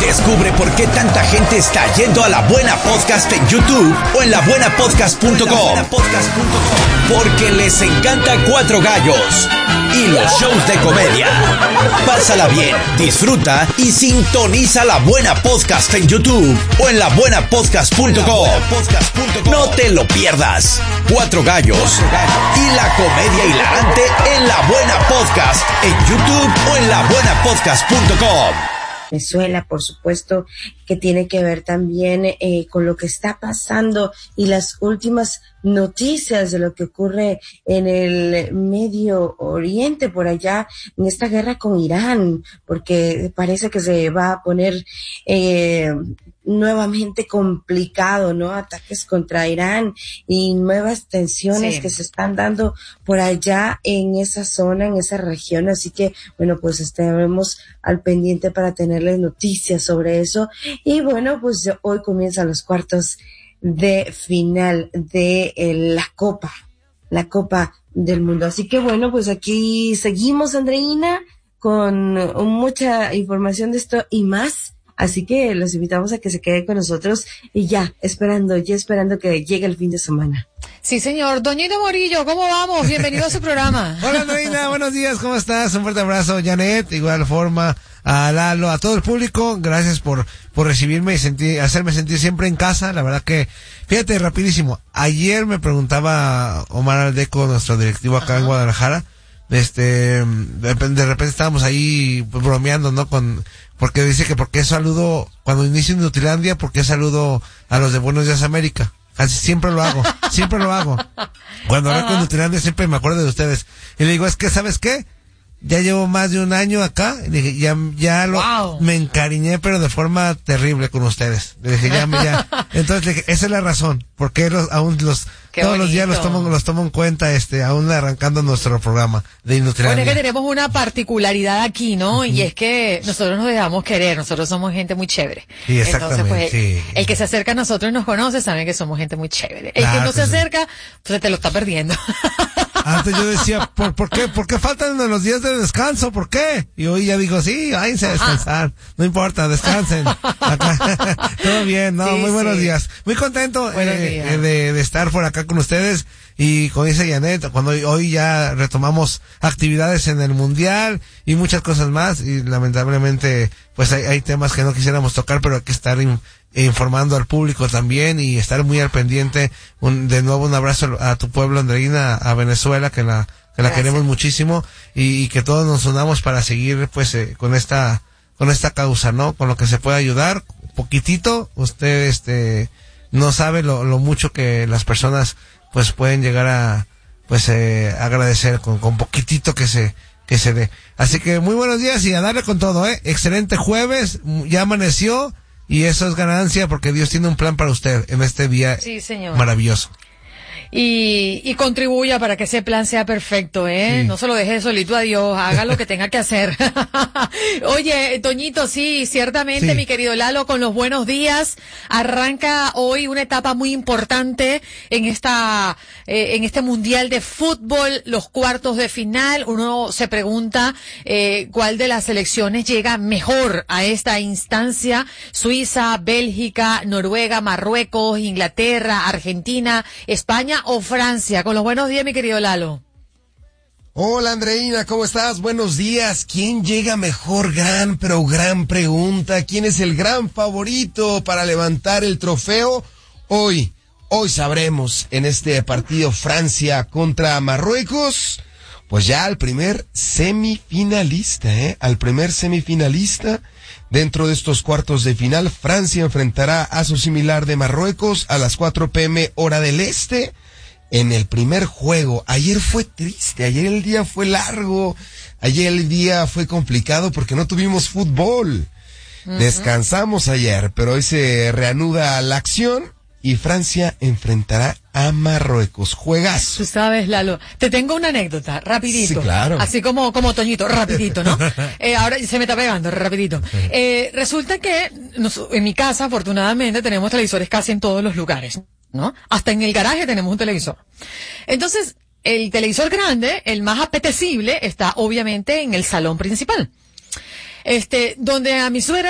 Descubre por qué tanta gente está yendo a La Buena Podcast en YouTube o en labuenapodcast.com. Porque les encanta Cuatro Gallos y los shows de comedia. Pásala bien, disfruta y sintoniza La Buena Podcast en YouTube o en labuenapodcast.com. No te lo pierdas. Cuatro Gallos y la comedia hilarante en La Buena Podcast en YouTube o en labuenapodcast.com. Venezuela, por supuesto, que tiene que ver también con lo que está pasando y las últimas noticias de lo que ocurre en el Medio Oriente, por allá, en esta guerra con Irán, porque parece que se va a poner nuevamente complicado, ¿no? Ataques contra Irán y nuevas tensiones que se están dando por allá en esa zona, en esa región. Así que, bueno, pues estaremos al pendiente para tenerles noticias sobre eso. Y bueno, pues hoy comienzan los cuartos de final de la Copa del Mundo. Así que bueno, pues aquí seguimos, Andreina, con mucha información de esto y más. Así que los invitamos a que se queden con nosotros y ya esperando que llegue el fin de semana. Sí, señor. Doñito Morillo, ¿cómo vamos? Bienvenido a su programa. Hola, Andreina, buenos días, ¿cómo estás? Un fuerte abrazo, Janet, igual forma, a Lalo, a todo el público. Gracias por recibirme y hacerme sentir siempre en casa. La verdad que, fíjate, rapidísimo. Ayer me preguntaba Omar Aldeco, nuestro directivo acá en Guadalajara, de repente estábamos ahí pues, bromeando, ¿no? Porque dice que por qué saludo, cuando inicio en Nutilandia, por qué saludo a los de Buenos Días América. Casi siempre lo hago. Cuando hablo con Nutilandia siempre me acuerdo de ustedes. Y le digo, es que, ¿sabes qué? Ya llevo más de un año acá, y le dije, me encariñé, pero de forma terrible con ustedes. Le dije, ya. Entonces le dije, esa es la razón, porque todos los días los tomo en cuenta, aún arrancando nuestro programa de Inutilandia. Bueno, es que tenemos una particularidad aquí, ¿no? Y es que nosotros nos dejamos querer, nosotros somos gente muy chévere. Sí, exactamente. Entonces, pues, el que se acerca a nosotros y nos conoce, sabe que somos gente muy chévere. El que no se acerca, pues te lo está perdiendo. Antes yo decía, ¿por qué faltan los días de descanso? ¿Por qué? Y hoy ya digo, sí, váyanse a descansar. No importa, descansen. Acá. Todo bien, ¿no? Muy buenos días. Muy contento de estar por acá con ustedes. Y como dice Janet, cuando hoy ya retomamos actividades en el Mundial y muchas cosas más. Y lamentablemente, pues hay temas que no quisiéramos tocar, pero hay que estar informando al público también y estar muy al pendiente. De nuevo un abrazo a tu pueblo, Andreina, a Venezuela, que la queremos muchísimo y que todos nos unamos para seguir pues con esta causa, ¿no? Con lo que se puede ayudar, poquitito. Usted no sabe lo mucho que las personas pues pueden llegar a pues agradecer con poquitito que se dé. Así que muy buenos días y a darle con todo, excelente jueves, ya amaneció. Y eso es ganancia porque Dios tiene un plan para usted en este día maravilloso. Y contribuya para que ese plan sea perfecto, ¿eh? Sí. No se lo deje solito a Dios, haga lo que tenga que hacer. Oye, Toñito, sí, ciertamente, mi querido Lalo, con los buenos días, arranca hoy una etapa muy importante en este Mundial de Fútbol, los cuartos de final. Uno se pregunta, cuál de las selecciones llega mejor a esta instancia. Suiza, Bélgica, Noruega, Marruecos, Inglaterra, Argentina, España o Francia. Con los buenos días, mi querido Lalo. Hola, Andreina, ¿cómo estás? Buenos días. ¿Quién llega mejor? Gran pregunta. ¿Quién es el gran favorito para levantar el trofeo? Hoy sabremos en este partido Francia contra Marruecos. Pues ya al primer semifinalista, dentro de estos cuartos de final. Francia enfrentará a su similar de Marruecos a las 4 p.m. hora del este. En el primer juego, ayer fue triste, ayer el día fue largo, ayer el día fue complicado porque no tuvimos fútbol. Descansamos ayer, pero hoy se reanuda la acción y Francia enfrentará a Marruecos. Juegazo. Tú sabes, Lalo, te tengo una anécdota, rapidito. Sí, claro. Así como Toñito, rapidito, ¿no? Ahora se me está pegando, rapidito. Resulta que en mi casa, afortunadamente, tenemos televisores casi en todos los lugares, ¿no? Hasta en el garaje tenemos un televisor. Entonces, el televisor grande, el más apetecible, está obviamente en el salón principal. Donde a mi suegra